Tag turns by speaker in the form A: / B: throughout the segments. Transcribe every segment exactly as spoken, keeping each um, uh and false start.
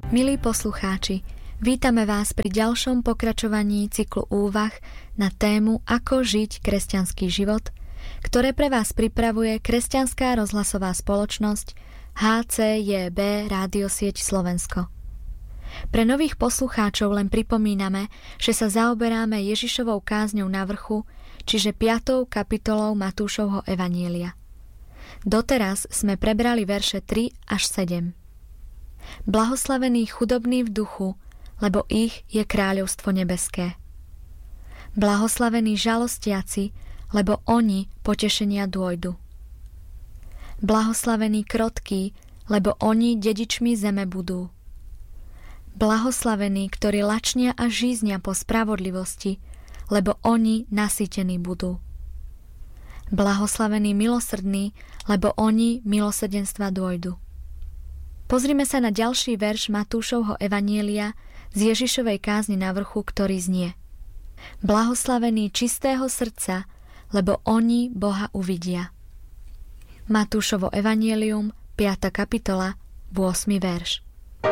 A: Milí poslucháči, vítame vás pri ďalšom pokračovaní cyklu úvah na tému Ako žiť kresťanský život, ktoré pre vás pripravuje Kresťanská rozhlasová spoločnosť há cé jé bé Rádiosieť Slovensko. Pre nových poslucháčov len pripomíname, že sa zaoberáme Ježišovou kázňou na vrchu, čiže piatou kapitolou Matúšovho evanjelia. Doteraz sme prebrali verše tri až sedem. Blahoslavení chudobní v duchu, lebo ich je kráľovstvo nebeské. Blahoslavení žalostiaci, lebo oni potešenia dôjdu. Blahoslavení krotkí, lebo oni dedičmi zeme budú. Blahoslavení, ktorí lačnia a žíznia po spravodlivosti, lebo oni nasýtení budú. Blahoslavení milosrdní, lebo oni milosrdenstva dôjdu. Pozrime sa na ďalší verš Matúšovho evanjelia z Ježišovej kázni na vrchu, ktorý znie: Blahoslavení čistého srdca, lebo oni Boha uvidia. Matúšovo evanjelium, piata kapitola, ôsmy verš.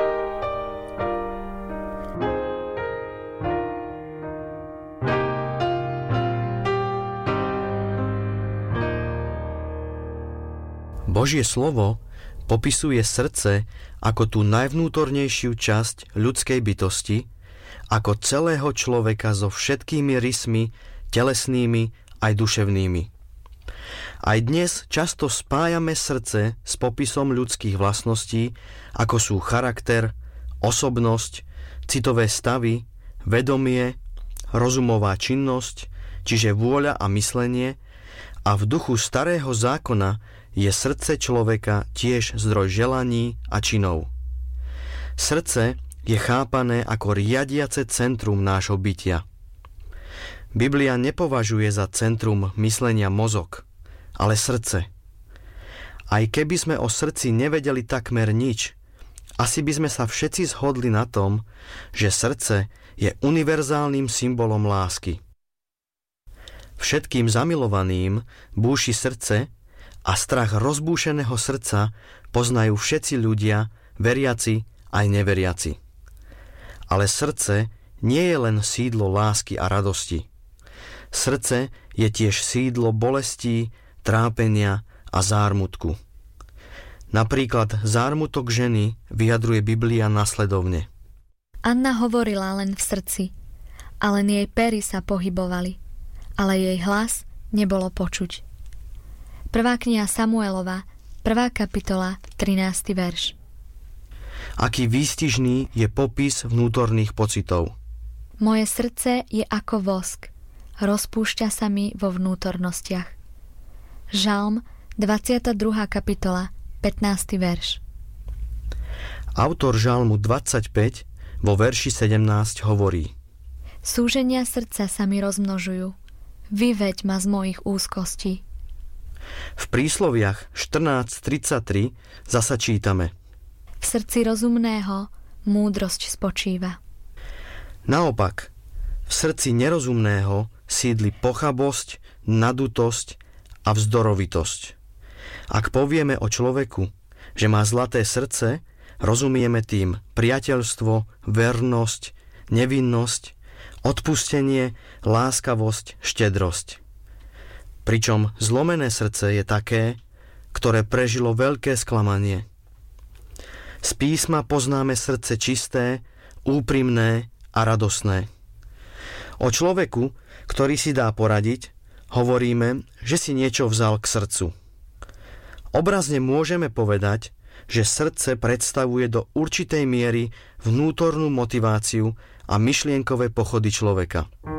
B: Božie slovo popisuje srdce ako tú najvnútornejšiu časť ľudskej bytosti, ako celého človeka so všetkými rysmi, telesnými aj duševnými. Aj dnes často spájame srdce s popisom ľudských vlastností, ako sú charakter, osobnosť, citové stavy, vedomie, rozumová činnosť, čiže vôľa a myslenie, a v duchu starého zákona je srdce človeka tiež zdroj želaní a činov. Srdce je chápané ako riadiace centrum nášho bytia. Biblia nepovažuje za centrum myslenia mozog, ale srdce. Aj keby sme o srdci nevedeli takmer nič, asi by sme sa všetci zhodli na tom, že srdce je univerzálnym symbolom lásky. Všetkým zamilovaným búši srdce a strach rozbúšeného srdca poznajú všetci ľudia, veriaci aj neveriaci. Ale srdce nie je len sídlo lásky a radosti. Srdce je tiež sídlo bolestí, trápenia a zármutku. Napríklad zármutok ženy vyjadruje Biblia nasledovne.
A: Anna hovorila len v srdci, a len jej pery sa pohybovali, ale jej hlas nebolo počuť. Prvá kniha Samuelova, prvá kapitola, trinásty verš.
B: Aký výstižný je popis vnútorných pocitov.
A: Moje srdce je ako vosk, rozpúšťa sa mi vo vnútornostiach. Žalm, dvadsiata druhá kapitola, pätnásty verš.
B: Autor Žalmu dvadsaťpäť vo verši sedemnásť hovorí:
A: Súženia srdca sa mi rozmnožujú, vyveď ma z mojich úzkostí.
B: V prísloviach štrnásť tridsaťtri zasa čítame:
A: V srdci rozumného múdrosť spočíva.
B: Naopak, v srdci nerozumného sídli pochabosť, nadutosť a vzdorovitosť. Ak povieme o človeku, že má zlaté srdce, rozumieme tým priateľstvo, vernosť, nevinnosť, odpustenie, láskavosť, štedrosť. Pričom zlomené srdce je také, ktoré prežilo veľké sklamanie. Z písma poznáme srdce čisté, úprimné a radosné. O človeku, ktorý si dá poradiť, hovoríme, že si niečo vzal k srdcu. Obrazne môžeme povedať, že srdce predstavuje do určitej miery vnútornú motiváciu a myšlienkové pochody človeka.